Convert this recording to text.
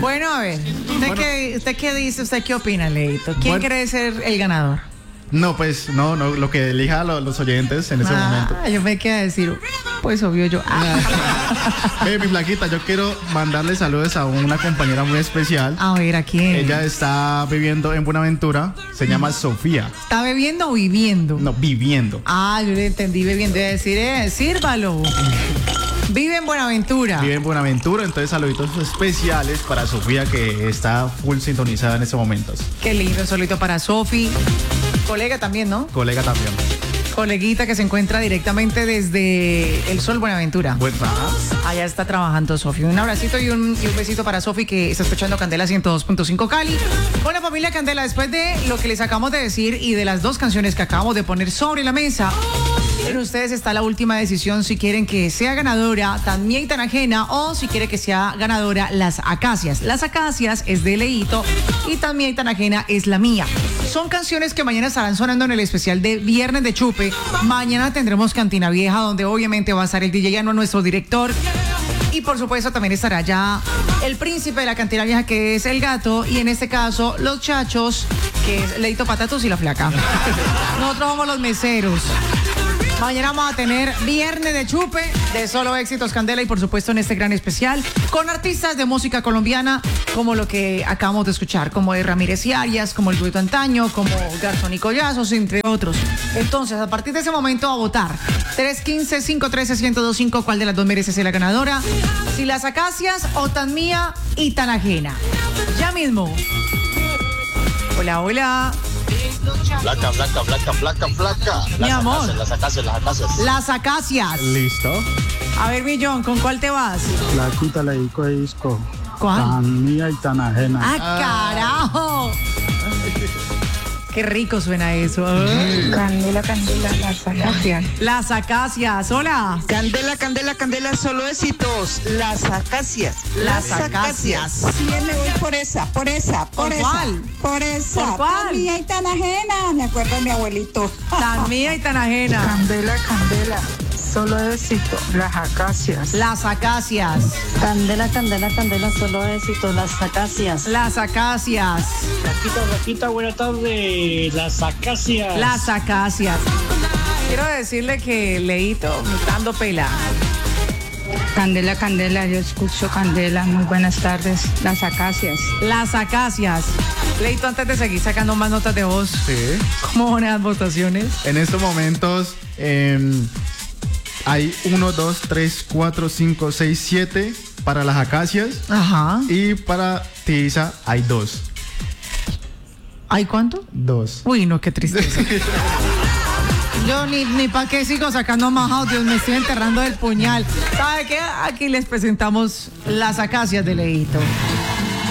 Bueno, a ver, ¿usted qué dice? ¿Usted qué opina, Leito? ¿Quién cree ser el ganador? No, pues, no, lo que elija los oyentes en ese momento. Yo me quedé a decir, pues obvio yo. Ve, mi flaquita, yo quiero mandarle saludos a una compañera muy especial. A ver, ¿a quién? Ella está viviendo en Buenaventura, se llama Sofía. ¿Está bebiendo o viviendo? No, viviendo. Yo le entendí bebiendo, debe decir, sírvalo. Vive en Buenaventura. Vive en Buenaventura, entonces saluditos especiales para Sofía, que está full sintonizada en estos momentos. Qué lindo, solito para Sofi. Colega también, ¿no? Colega también. Coleguita que se encuentra directamente desde El Sol, Buenaventura. Allá está trabajando Sofi. Un abracito y un besito para Sofi, que está escuchando Candela 102.5 Cali. Con la familia Candela, después de lo que les acabamos de decir y de las dos canciones que acabamos de poner sobre la mesa, en ustedes está la última decisión si quieren que sea ganadora Tan Mía y Tan Ajena o si quiere que sea ganadora Las Acacias. Las Acacias es de Leito y Tan Mía y Tan Ajena es la mía. Son canciones que mañana estarán sonando en el especial de Viernes de Chupe. Mañana tendremos Cantina Vieja, donde obviamente va a estar el DJ Llano, nuestro director. Y por supuesto también estará ya el príncipe de la Cantina Vieja, que es el Gato. Y en este caso, los Chachos, que es Leito Patatos y la Flaca. Nosotros somos los meseros. Mañana vamos a tener Viernes de Chupe, de Solo Éxitos Candela, y por supuesto en este gran especial con artistas de música colombiana, como lo que acabamos de escuchar, como de Ramírez y Arias, como el dueto Antaño, como Garzón y Collazos, entre otros. Entonces, a partir de ese momento, a votar. 315-513-1025, ¿cuál de las dos merece ser la ganadora? Si Las Acacias o Tan Mía y Tan Ajena. Ya mismo. Hola, hola. Flaca. Mi amor. Las acacias. Las Acacias. Listo. A ver, Millón, ¿con cuál te vas? Flaquita, le dedico el disco. ¿Cuál? Tan Mía y Tan Ajena. ¡Carajo! Qué rico suena eso. Candela, Las Acacias. Las Acacias, hola. Candela, solo éxitos. Las Acacias. Las Acacias. Sí, me voy por esa. ¿Por cuál? Por esa. ¿Por cuál? Tan Mía y Tan Ajena. Me acuerdo de mi abuelito. Tan Mía y Tan Ajena. Candela, solo éxito. Las Acacias. Las Acacias. Candela, solo éxito. Las Acacias. Las Acacias. Flaquita, buena tarde. Las Acacias. Las Acacias. Quiero decirle que Leito me está dando pela. Candela, yo escucho Candela. Muy buenas tardes. Las Acacias. Las Acacias. Leito, antes de seguir sacando más notas de voz, Sí. ¿cómo van las votaciones? En estos momentos hay 1, 2, 3, 4, 5, 6, 7 para Las Acacias. Ajá. Y para Tiza hay 2. ¿Hay cuánto? 2. Uy, no, qué tristeza. Yo ni para qué sigo sacando más audios, me estoy enterrando del puñal. ¿Sabe qué? Aquí les presentamos Las Acacias de Leito.